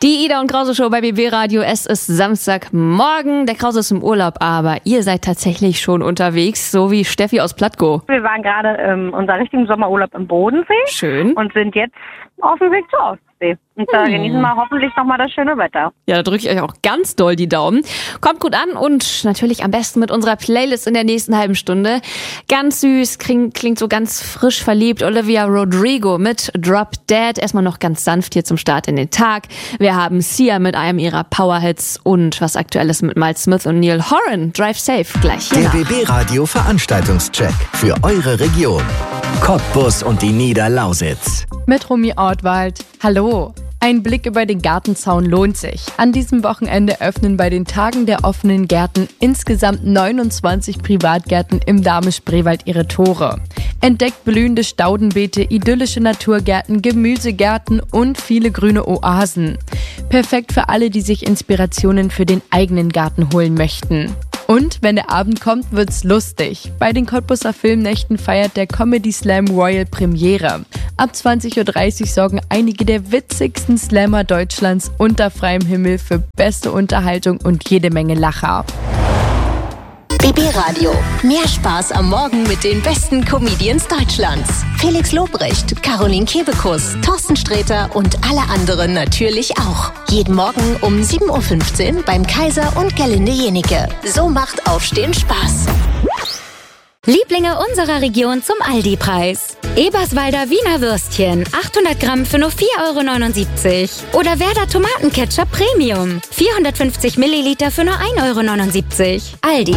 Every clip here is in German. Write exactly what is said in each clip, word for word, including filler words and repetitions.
Die Ida und Krause Show bei B B Radio. Es ist Samstagmorgen. Der Krause ist im Urlaub, aber ihr seid tatsächlich schon unterwegs, so wie Steffi aus Plattgo. Wir waren gerade ähm, unser richtigen Sommerurlaub im Bodensee. Schön. Und sind jetzt auf dem Weg zur Ostsee. Und da hm. genießen wir hoffentlich nochmal das schöne Wetter. Ja, da drücke ich euch auch ganz doll die Daumen. Kommt gut an und natürlich am besten mit unserer Playlist in der nächsten halben Stunde. Ganz süß, klingt, klingt so ganz frisch verliebt. Olivia Rodrigo mit Drop Dead. Erstmal noch ganz sanft hier zum Start in den Tag. Wir haben Sia mit einem ihrer Powerhits und was Aktuelles mit Miles Smith und Neil Horan. Drive Safe gleich hier. Der nach. B B Radio Veranstaltungscheck für eure Region. Cottbus und die Niederlausitz. Mit Romy Ortwald. Hallo. Ein Blick über den Gartenzaun lohnt sich. An diesem Wochenende öffnen bei den Tagen der offenen Gärten insgesamt neunundzwanzig Privatgärten im Dahme-Spreewald ihre Tore. Entdeckt blühende Staudenbeete, idyllische Naturgärten, Gemüsegärten und viele grüne Oasen. Perfekt für alle, die sich Inspirationen für den eigenen Garten holen möchten. Und wenn der Abend kommt, wird's lustig. Bei den Cottbuser Filmnächten feiert der Comedy Slam Royal Premiere. Ab zwanzig Uhr dreißig sorgen einige der witzigsten Slammer Deutschlands unter freiem Himmel für beste Unterhaltung und jede Menge Lacher. B B Radio. Mehr Spaß am Morgen mit den besten Comedians Deutschlands. Felix Lobrecht, Caroline Kebekus, Thorsten Sträter und alle anderen natürlich auch. Jeden Morgen um sieben Uhr fünfzehn beim Kaiser und Gerlinde Jenike. So macht Aufstehen Spaß. Lieblinge unserer Region zum Aldi-Preis. Eberswalder Wiener Würstchen, achthundert Gramm für nur vier Euro neunundsiebzig. Oder Werder Tomatenketchup Premium, vierhundertfünfzig Milliliter für nur ein Euro neunundsiebzig. Aldi.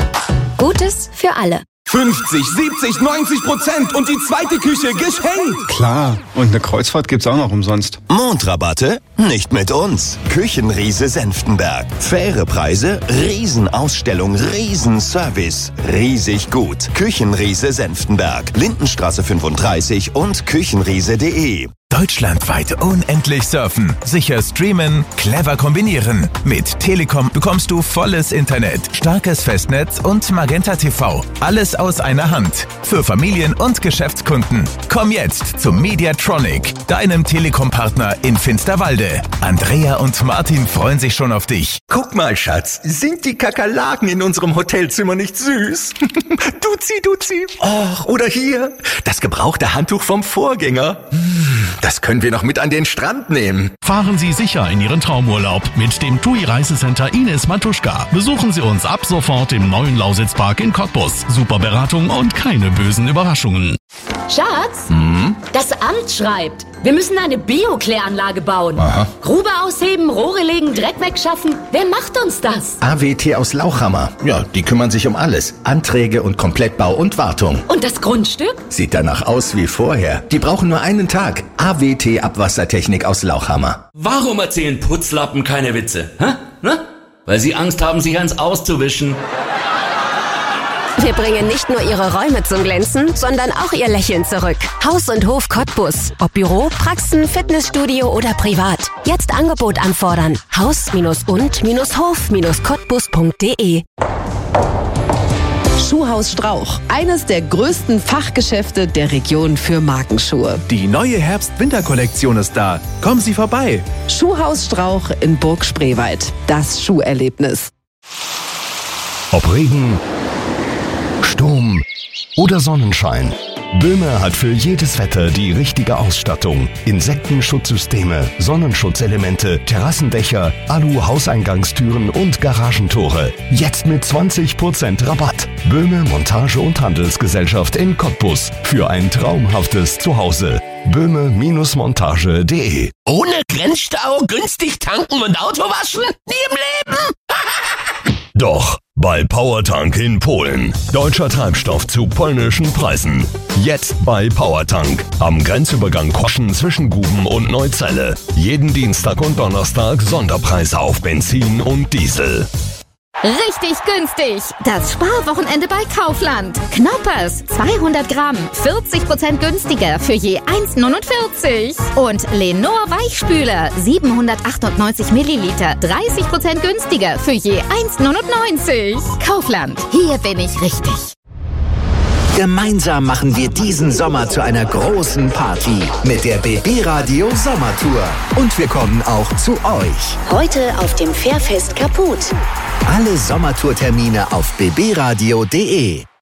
Gutes für alle. fünfzig, siebzig, neunzig Prozent und die zweite Küche geschenkt. Klar, und eine Kreuzfahrt gibt's auch noch umsonst. Mondrabatte? Nicht mit uns. Küchenriese Senftenberg. Faire Preise, Riesenausstellung, Riesenservice. Riesig gut. Küchenriese Senftenberg. Lindenstraße fünfunddreißig und küchenriese punkt de. Deutschlandweit unendlich surfen, sicher streamen, clever kombinieren. Mit Telekom bekommst du volles Internet, starkes Festnetz und Magenta T V. Alles aus einer Hand. Für Familien und Geschäftskunden. Komm jetzt zum Mediatronic, deinem Telekom-Partner in Finsterwalde. Andrea und Martin freuen sich schon auf dich. Guck mal, Schatz, sind die Kakerlaken in unserem Hotelzimmer nicht süß? Duzi, duzi. Och, oder hier, das gebrauchte Handtuch vom Vorgänger. Das können wir noch mit an den Strand nehmen. Fahren Sie sicher in Ihren Traumurlaub mit dem TUI Reisecenter Ines Matuschka. Besuchen Sie uns ab sofort im neuen Lausitzpark in Cottbus. Super Beratung und keine bösen Überraschungen. Schatz, Hm? das Amt schreibt, wir müssen eine Biokläranlage bauen. Aha. Grube ausheben, Rohre legen, Dreck wegschaffen. Wer macht uns das? A W T aus Lauchhammer. Ja, die kümmern sich um alles. Anträge und Komplettbau und Wartung. Und das Grundstück? Sieht danach aus wie vorher. Die brauchen nur einen Tag. A W T Abwassertechnik aus Lauchhammer. Warum erzählen Putzlappen keine Witze? Hä? Ne? Weil sie Angst haben, sich eins auszuwischen. Wir bringen nicht nur Ihre Räume zum Glänzen, sondern auch Ihr Lächeln zurück. Haus und Hof Cottbus. Ob Büro, Praxen, Fitnessstudio oder privat. Jetzt Angebot anfordern. Haus- und Hof Cottbus punkt de. Schuhhaus Strauch, eines der größten Fachgeschäfte der Region für Markenschuhe. Die neue Herbst-Winter-Kollektion ist da. Kommen Sie vorbei. Schuhhaus Strauch in Burg Spreewald. Das Schuherlebnis. Ob Regen, Sturm oder Sonnenschein. Böhme hat für jedes Wetter die richtige Ausstattung. Insektenschutzsysteme, Sonnenschutzelemente, Terrassendächer, Alu-Hauseingangstüren und Garagentore. Jetzt mit zwanzig Prozent Rabatt. Böhme Montage- und Handelsgesellschaft in Cottbus. Für ein traumhaftes Zuhause. böhme Montage punkt de. Ohne Grenzstau, günstig tanken und Auto waschen? Nie im Leben! Doch, bei Powertank in Polen. Deutscher Treibstoff zu polnischen Preisen. Jetzt bei Powertank. Am Grenzübergang Koschen zwischen Guben und Neuzelle. Jeden Dienstag und Donnerstag Sonderpreise auf Benzin und Diesel. Richtig günstig. Das Sparwochenende bei Kaufland. Knoppers, zweihundert Gramm, vierzig Prozent günstiger für je eins Euro neunundvierzig. Und Lenor Weichspüler, siebenhundertachtundneunzig Milliliter, dreißig Prozent günstiger für je eins Euro neunundneunzig. Kaufland, hier bin ich richtig. Gemeinsam machen wir diesen Sommer zu einer großen Party mit der B B Radio Sommertour. Und wir kommen auch zu euch. Heute auf dem Fährfest Kaput. Alle Sommertourtermine auf b b radio punkt d e.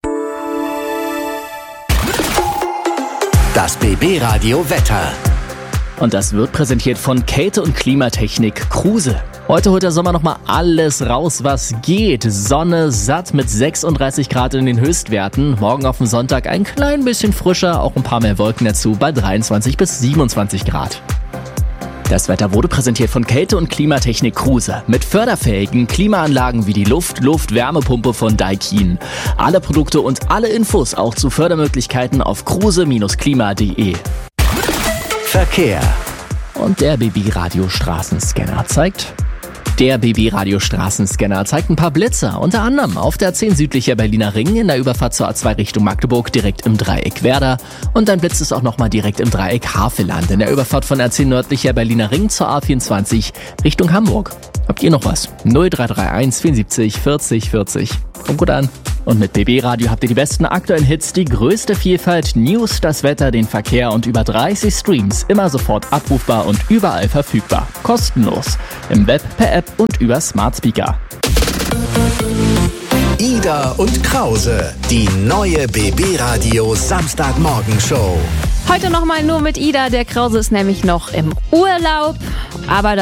Das B B Radio Wetter. Und das wird präsentiert von Kälte- und Klimatechnik Kruse. Heute holt der Sommer nochmal alles raus, was geht. Sonne satt mit sechsunddreißig Grad in den Höchstwerten. Morgen auf dem Sonntag ein klein bisschen frischer, auch ein paar mehr Wolken dazu bei dreiundzwanzig bis siebenundzwanzig Grad. Das Wetter wurde präsentiert von Kälte- und Klimatechnik Kruse mit förderfähigen Klimaanlagen wie die Luft-Luft-Wärmepumpe von Daikin. Alle Produkte und alle Infos auch zu Fördermöglichkeiten auf kruse Klima punkt d e. Verkehr. Und der B B-Radio-Straßenscanner zeigt... Der B B-Radio-Straßenscanner zeigt ein paar Blitzer, unter anderem auf der A zehn südlicher Berliner Ring in der Überfahrt zur A zwei Richtung Magdeburg direkt im Dreieck Werder. Und ein Blitz ist auch nochmal direkt im Dreieck Havelland in der Überfahrt von A zehn nördlicher Berliner Ring zur A vierundzwanzig Richtung Hamburg. Habt ihr noch was? null drei drei eins vierundsiebzig vierzig vierzig. Kommt gut an. Und mit B B-Radio habt ihr die besten aktuellen Hits, die größte Vielfalt, News, das Wetter, den Verkehr und über dreißig Streams. Immer sofort abrufbar und überall verfügbar. Kostenlos. Im Web, per App und über Smart Speaker. Ida und Krause, die neue B B-Radio Samstagmorgenshow. Heute nochmal nur mit Ida. Der Krause ist nämlich noch im Urlaub. Aber